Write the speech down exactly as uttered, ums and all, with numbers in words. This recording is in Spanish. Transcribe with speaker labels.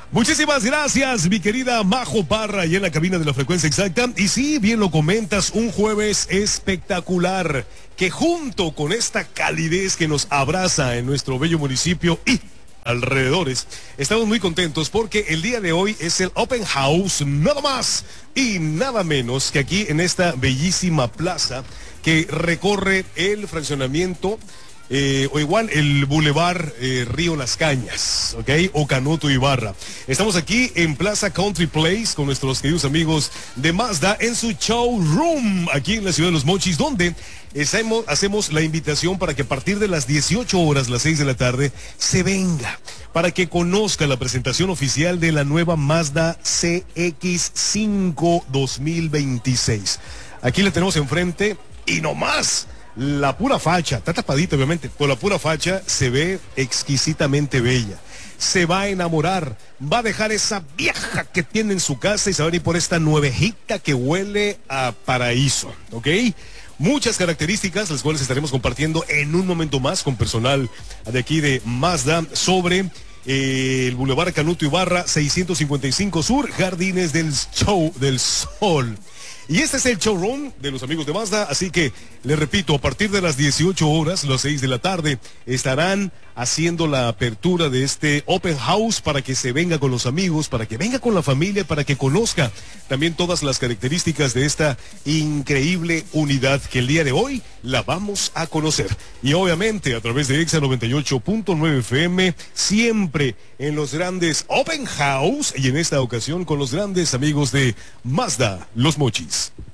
Speaker 1: Muchísimas gracias, mi querida Majo Parra, y en la cabina de la frecuencia exacta. Y sí, bien lo comentas, un jueves espectacular, que junto con esta calidez que nos abraza en nuestro bello municipio y alrededores, estamos muy contentos porque el día de hoy es el Open House, nada más y nada menos que aquí en esta bellísima plaza que recorre el fraccionamiento Eh, o igual el Boulevard eh, Río Las Cañas, ¿ok? O Canuto Ibarra. Estamos aquí en Plaza Country Place con nuestros queridos amigos de Mazda en su showroom aquí en la ciudad de Los Mochis, donde hacemos, hacemos la invitación para que a partir de las dieciocho horas, las seis de la tarde, se venga para que conozca la presentación oficial de la nueva Mazda C X cinco dos mil veintiséis. Aquí la tenemos enfrente y no más. La pura facha, está tapadita obviamente, pero la pura facha se ve exquisitamente bella. Se va a enamorar, va a dejar esa vieja que tiene en su casa y se va a ir por esta nuevejita que huele a paraíso, ¿ok? Muchas características, las cuales estaremos compartiendo en un momento más con personal de aquí de Mazda sobre eh, el Boulevard Canuto Ibarra, seiscientos cincuenta y cinco Sur, Jardines del Show del Sol. Y este es el showroom de los amigos de Mazda, así que les repito, a partir de las dieciocho horas, las seis de la tarde, estarán haciendo la apertura de este Open House para que se venga con los amigos, para que venga con la familia, para que conozca también todas las características de esta increíble unidad que el día de hoy la vamos a conocer. Y obviamente a través de Exa noventa y ocho punto nueve F M, siempre en los grandes Open House y en esta ocasión con los grandes amigos de Mazda, Los Mochis.